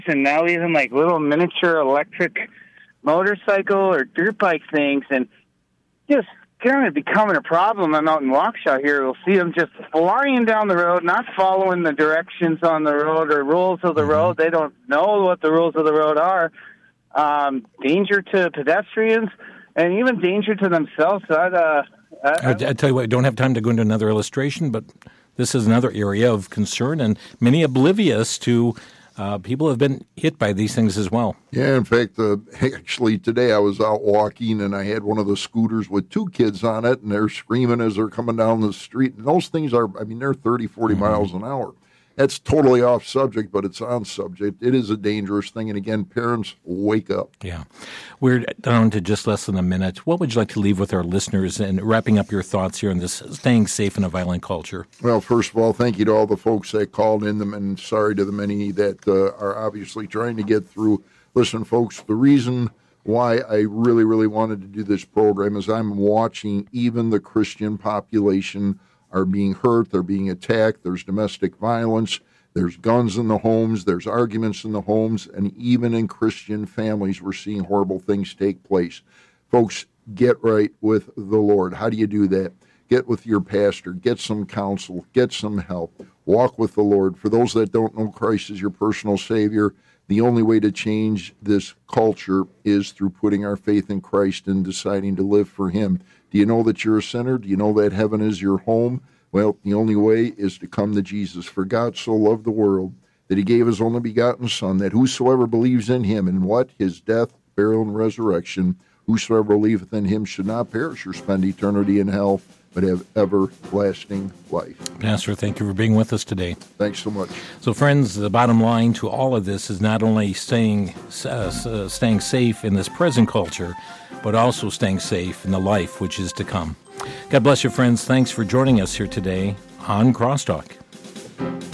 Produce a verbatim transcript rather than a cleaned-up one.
and now even like little miniature electric motorcycle or dirt bike things, and just kind of becoming a problem. I'm out in Waukesha here. We'll see them just flying down the road, not following the directions on the road or rules of the mm-hmm. road. They don't know what the rules of the road are. Um, danger to pedestrians and even danger to themselves. I'd, uh, I, I, I tell you what, I don't have time to go into another illustration, but this is another area of concern, and many oblivious to uh, people have been hit by these things as well. Yeah, in fact, uh, actually today I was out walking, and I had one of the scooters with two kids on it, and they're screaming as they're coming down the street. And those things are, I mean, they're thirty, forty mm-hmm. miles an hour. That's totally off subject, but it's on subject. It is a dangerous thing. And again, parents, wake up. Yeah. We're down to just less than a minute. What would you like to leave with our listeners and wrapping up your thoughts here on this staying safe in a violent culture? Well, first of all, thank you to all the folks that called in them, and sorry to the many that uh, are obviously trying to get through. Listen, folks, the reason why I really, really wanted to do this program is I'm watching even the Christian population are being hurt, they're being attacked, there's domestic violence, there's guns in the homes, there's arguments in the homes, and even in Christian families we're seeing horrible things take place. Folks, get right with the Lord. How do you do that? Get with your pastor, get some counsel, get some help, walk with the Lord. For those that don't know Christ as your personal Savior, the only way to change this culture is through putting our faith in Christ and deciding to live for Him. Do you know that you're a sinner? Do you know that heaven is your home? Well, the only way is to come to Jesus. For God so loved the world that He gave His only begotten Son, that whosoever believes in Him, and what? His death, burial, and resurrection, whosoever believeth in Him should not perish or spend eternity in hell, but have everlasting life. Pastor, thank you for being with us today. Thanks so much. So, friends, the bottom line to all of this is not only staying uh, uh, staying safe in this present culture, but also staying safe in the life which is to come. God bless you, friends. Thanks for joining us here today on Crosstalk.